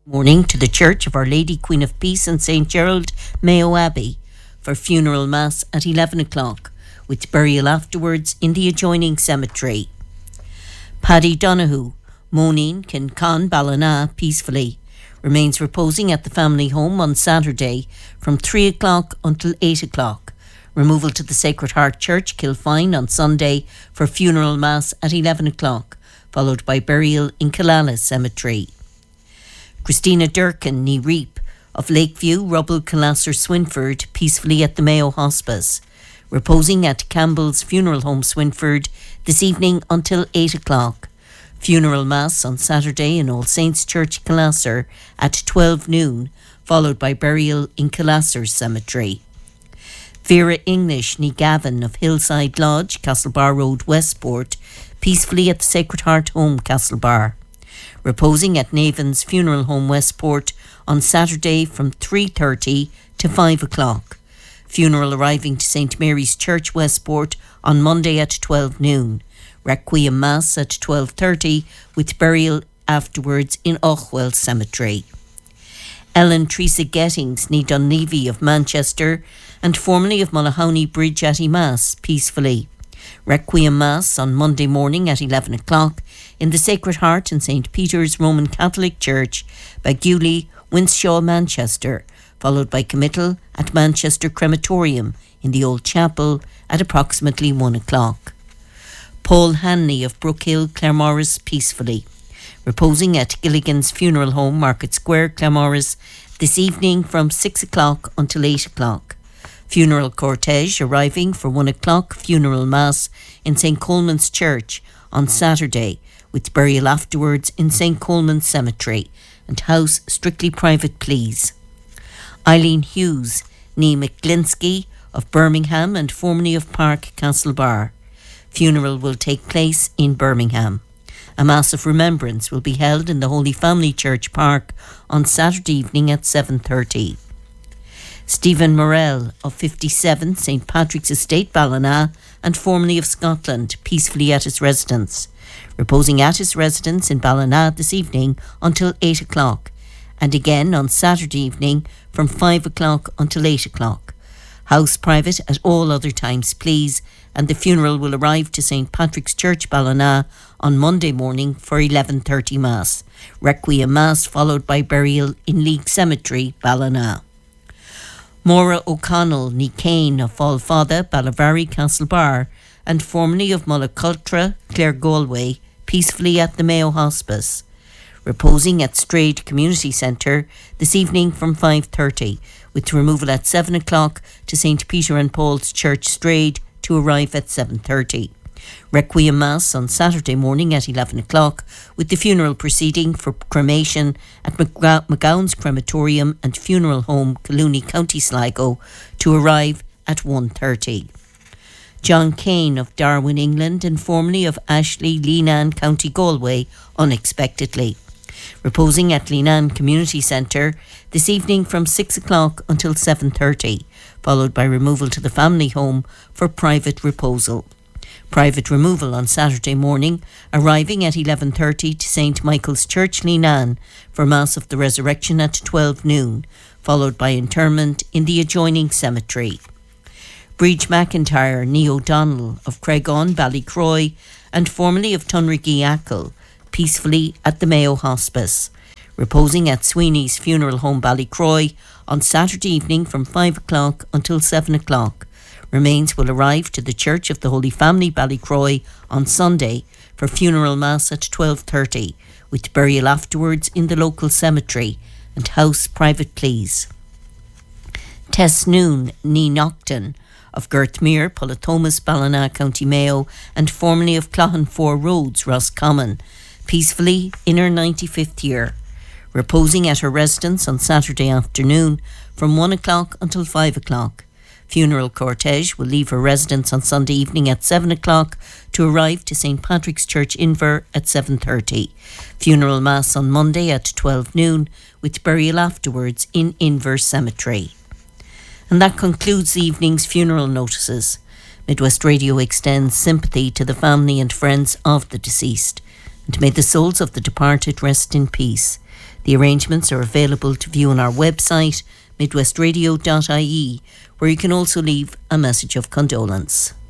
Morning to the Church of Our Lady Queen of Peace in St. Gerald, Mayo Abbey, for funeral mass at 11 o'clock, with burial afterwards in the adjoining cemetery. Paddy Donoghue, Moneen Kincon Ballina peacefully, remains reposing at the family home on Saturday from 3 o'clock until 8 o'clock. Removal to the Sacred Heart Church, Kilfine, on Sunday for funeral mass at 11 o'clock, followed by burial in Killala Cemetery. Christina Durkin, ní Reap, of Lakeview, Rubble, Killasser, Swinford, peacefully at the Mayo Hospice, reposing at Campbell's Funeral Home, Swinford, this evening until 8 o'clock. Funeral Mass on Saturday in All Saints Church, Killasser, at 12 noon, followed by burial in Killasser Cemetery. Vera English, ní Gavin, of Hillside Lodge, Castlebar Road, Westport, peacefully at the Sacred Heart Home, Castlebar, reposing at Navan's Funeral Home, Westport, on Saturday from 3:30 to 5 o'clock. Funeral arriving to St. Mary's Church, Westport, on Monday at 12 noon. Requiem Mass at 12:30, with burial afterwards in Ochwell Cemetery. Ellen Teresa Gettings, ní Dunleavy, of Manchester, and formerly of Mullahowney Bridge at Mass, peacefully. Requiem Mass on Monday morning at 11 o'clock in the Sacred Heart and St. Peter's Roman Catholic Church, Baguley, Winshaw, Manchester, followed by committal at Manchester Crematorium in the Old Chapel at approximately 1 o'clock. Paul Hanley of Brookhill, Claremorris, peacefully, reposing at Gilligan's Funeral Home, Market Square, Claremorris, this evening from 6 o'clock until 8 o'clock. Funeral cortege arriving for 1 o'clock funeral mass in St. Coleman's Church on Saturday, with burial afterwards in St. Coleman's Cemetery, and house strictly private, please. Eileen Hughes, ní McGlinsky, of Birmingham and formerly of Park Castlebar. Funeral will take place in Birmingham. A Mass of Remembrance will be held in the Holy Family Church Park on Saturday evening at 7:30. Stephen Morell, of 57 St. Patrick's Estate, Ballina, and formerly of Scotland, peacefully at his residence, reposing at his residence in Ballina this evening until 8 o'clock, and again on Saturday evening from 5 o'clock until 8 o'clock. House private at all other times, please, and the funeral will arrive to St. Patrick's Church, Ballina, on Monday morning for 11:30 Mass. Requiem Mass followed by burial in League Cemetery, Ballina. Maura O'Connell, ní Kane, of Fallfather, Ballavary, Castlebar, and formerly of Mullacultra, Clare Galway, peacefully at the Mayo Hospice, reposing at Strade Community Centre this evening from 5:30, with removal at 7 o'clock to St. Peter and Paul's Church, Strade, to arrive at 7:30. Requiem Mass on Saturday morning at 11 o'clock, with the funeral proceeding for cremation at McGowan's Crematorium and Funeral Home, Collooney, County Sligo, to arrive at 1:30. John Kane, of Darwin, England, and formerly of Ashley, Leenan, County Galway, unexpectedly, reposing at Leenan Community Centre this evening from 6 o'clock until 7:30, followed by removal to the family home for private reposal. Private removal on Saturday morning, arriving at 11:30 to St. Michael's Church, Leenan, for Mass of the Resurrection at 12 noon, followed by interment in the adjoining cemetery. Breach McIntyre, ní O'Donnell, of Craigon, Ballycroy, and formerly of Tunriggy Achill, peacefully at the Mayo Hospice, reposing at Sweeney's Funeral Home, Ballycroy, on Saturday evening from 5 o'clock until 7 o'clock. Remains will arrive to the Church of the Holy Family, Ballycroy, on Sunday for funeral mass at 12:30, with burial afterwards in the local cemetery, and house private, please. Tess Noon, ní Nocton, of Girthmere, Pullatomas, Ballina, County Mayo, and formerly of Cloughan Four Roads, Roscommon, peacefully in her 95th year, reposing at her residence on Saturday afternoon from 1 o'clock until 5 o'clock. Funeral cortege will leave her residence on Sunday evening at 7 o'clock to arrive to St. Patrick's Church, Inver, at 7:30. Funeral Mass on Monday at 12 noon, with burial afterwards in Inver Cemetery. And that concludes the evening's funeral notices. Midwest Radio extends sympathy to the family and friends of the deceased. and may the souls of the departed rest in peace. The arrangements are available to view on our website, midwestradio.ie, where you can also leave a message of condolence.